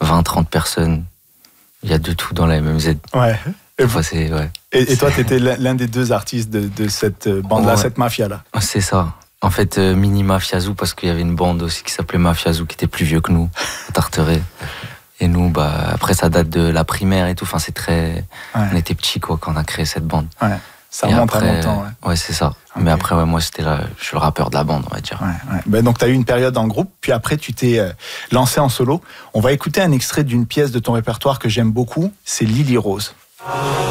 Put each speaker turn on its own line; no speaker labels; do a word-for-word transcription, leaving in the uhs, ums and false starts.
vingt trente personnes. Il y a de tout dans la M M Z.
Ouais. Et,
enfin, c'est, ouais.
et, et toi, tu étais l'un des deux artistes de, de cette bande-là,
ouais.
cette mafia-là.
C'est ça. En fait, euh, Mini Mafia Zoo, parce qu'il y avait une bande aussi qui s'appelait Mafia Zoo, qui était plus vieux que nous, à Tarteret. Et nous, bah, après, ça date de la primaire et tout. Enfin, c'est très. Ouais. On était petits, quoi, quand on a créé cette bande.
Ouais. Ça remonte à longtemps.
Ouais, ouais c'est ça. Okay. Mais après, ouais, moi, c'était là, je suis le rappeur de la bande, on va dire.
Ouais, ouais. Ben, donc, tu as eu une période en groupe, puis après, tu t'es euh, lancé en solo. On va écouter un extrait d'une pièce de ton répertoire que j'aime beaucoup, c'est Lily Rose.